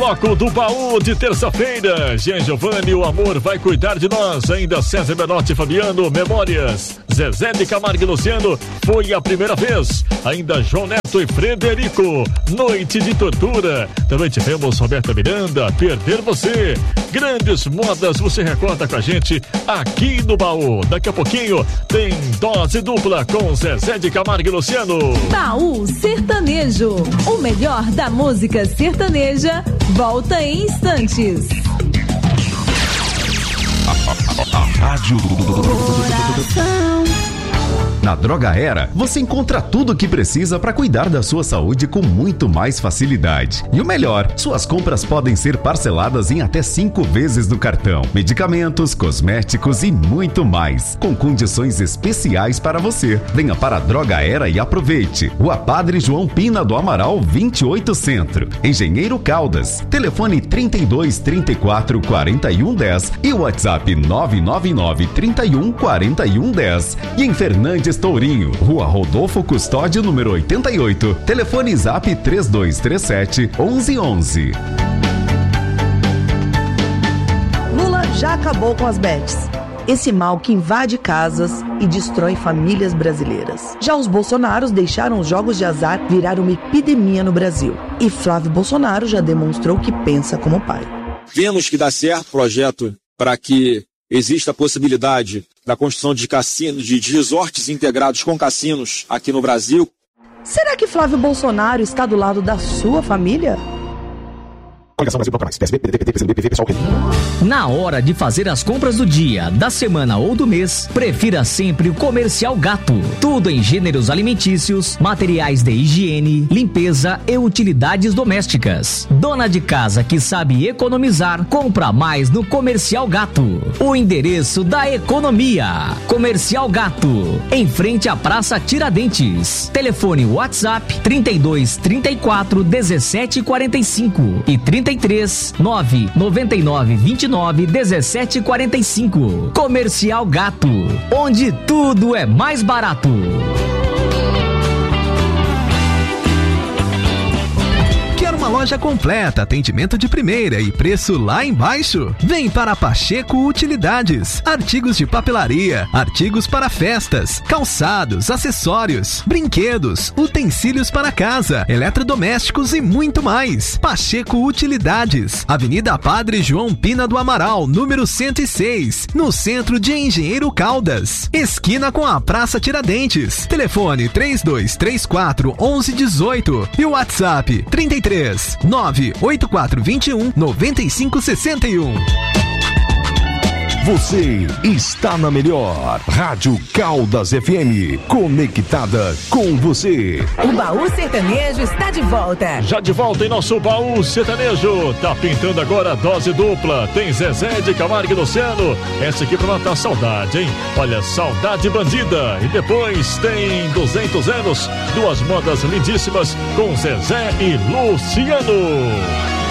Bloco do baú de terça-feira. Jean Giovanni, o amor vai cuidar de nós. Ainda César Menotti, Fabiano, Memórias. Zezé de Camargo e Luciano, foi a primeira vez. Ainda João Neto e Frederico, Noite de Tortura. Também tivemos Roberta Miranda, Perder Você. Grandes modas, você recorda com a gente aqui no baú. Daqui a pouquinho tem dose dupla com Zezé de Camargo e Luciano. Baú Sertanejo, o melhor da música sertaneja. Volta em instantes. A Rádio Coração. Na Droga Era, você encontra tudo o que precisa para cuidar da sua saúde com muito mais facilidade. E o melhor, suas compras podem ser parceladas em até 5 vezes no cartão. Medicamentos, cosméticos e muito mais, com condições especiais para você. Venha para a Droga Era e aproveite. Rua Padre João Pina do Amaral, 28 Centro. Engenheiro Caldas. Telefone 32 34 41 10 e o WhatsApp 999 31 41 10. E em Fernandes Tourinho, Rua Rodolfo Custódio, número 88. Telefone Zap 3237 1111. Lula já acabou com as bets. Esse mal que invade casas e destrói famílias brasileiras. Já os Bolsonaros deixaram os jogos de azar virar uma epidemia no Brasil. E Flávio Bolsonaro já demonstrou que pensa como pai. Vemos que dá certo o projeto para que existe a possibilidade da construção de cassinos, de resorts integrados com cassinos aqui no Brasil. Será que Flávio Bolsonaro está do lado da sua família? Na hora de fazer as compras do dia, da semana ou do mês, prefira sempre o Comercial Gato. Tudo em gêneros alimentícios, materiais de higiene, limpeza e utilidades domésticas. Dona de casa que sabe economizar, compra mais no Comercial Gato. O endereço da economia. Comercial Gato, em frente à Praça Tiradentes. Telefone WhatsApp 32 34 17 45 e 33 9 99 29 17 45. Comercial Gato, onde tudo é mais barato. Quer uma loja completa, atendimento de primeira e preço lá embaixo? Vem para Pacheco Utilidades. Artigos de papelaria, artigos para festas, calçados, acessórios, brinquedos, utensílios para casa, eletrodomésticos e muito mais. Pacheco Utilidades, Avenida Padre João Pina do Amaral, número 106, no centro de Engenheiro Caldas, esquina com a Praça Tiradentes. Telefone 3234 1118 e o WhatsApp 33 98421 9561. Você está na melhor Rádio Caldas FM, conectada com você. O Baú Sertanejo está de volta. Já de volta em nosso Baú Sertanejo. Tá pintando agora a dose dupla. Tem Zezé de Camargo e Luciano. Essa aqui pra matar a saudade, hein? Olha, Saudade Bandida. E depois tem 200 anos. Duas modas lindíssimas com Zezé e Luciano.